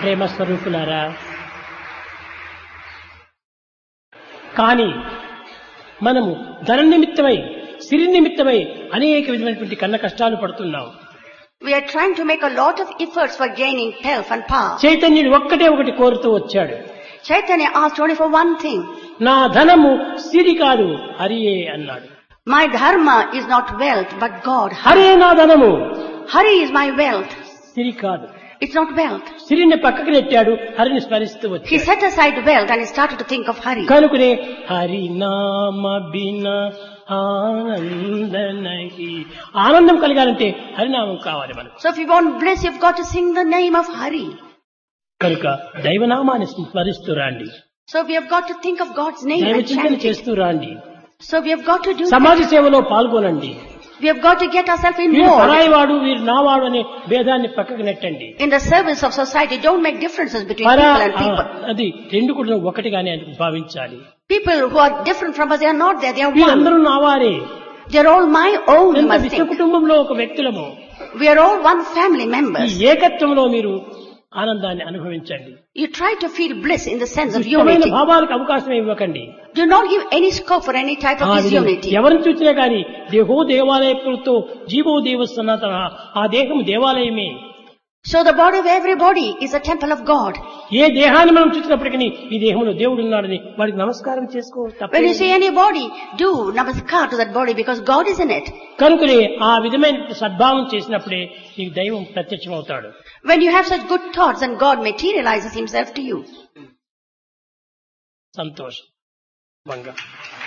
ప్రేమ స్వరూపులారా, కానీ మనము ధన నిమిత్తమై సిరి నిమిత్తమై అనేక విధమైనటువంటి కన్న కష్టాలు పడుతున్నాం. We are trying to make a lot of efforts for gaining health and power. చైతన్యుడు ఒక్కటే ఒకటి కోరుతూ వచ్చాడు. Chaitanya asked only for one thing. నా ధనము సిరి కాదు, హరియే అన్నాడు. My dharma is not wealth, but God. Hare నా ధనము, Hari is my wealth. సిరి కాదు. It's not wealth. సిరిని పక్కకు నెట్టాడు, హరిని స్మరిస్తూ He వచ్చాడు. set aside wealth and he started to think of Hari. కనుకనే హరినామ బిన ఆనందనహి, ఆనందం కలగాలంటే హరినామం కావాలి మనకు. So if you want bliss, you've got to sing the name of Hari. కనుక దైవనామాన్ని స్మరిస్తూ రాండి, So we have got to think of God's name దైవ and చింతన chant it. చేస్తూ రాండి, So we have got to do సమాజ that. సేవలో పాల్గొనండి. We have got to get ourselves వీరు involved. పరాయివాడు వీరు నావాడు అనే భేదాన్ని పక్కకు నెట్టండి. In the service of society, don't make differences between పరా people and people. అది రెండు కూడా ఒకటిగానే భావించాలి. People who are different from us, they are not there, they are one. వీరందరూ నావారే. They are all my own, you ఎంత must విశ్వ think. కుటుంబంలో ఒక వ్యక్తులము. We are all one family ఈ members. ఏకత్వంలో మీరు ఆనందాన్ని అనుభవించండి. You try to feel bliss in the sense of ఇష్టమైన unity. భావాలకు అవకాశం ఇవ్వకండి. Do not give any scope for any type of disunity. ఎవరిని చూసినా కానీ దేహో దేవాలయపులతో జీవో దేవ సనాతన, ఆ దేహం దేవాలయమే. So the body of everybody is a temple of God. ఏ దేహాన్ని మనం చూసినప్పటికీ ఈ దేహంలో దేవుడు ఉన్నాడని వాడికి నమస్కారం చేసుకో. When you see any body, do namaskar to that body because God is in it. కనుకనే ఆ విధమైన సద్భావం చేసినప్పుడే నీకు దైవం ప్రత్యక్షమవుతాడు. When you have such good thoughts, then God materializes himself to you. సంతోషం.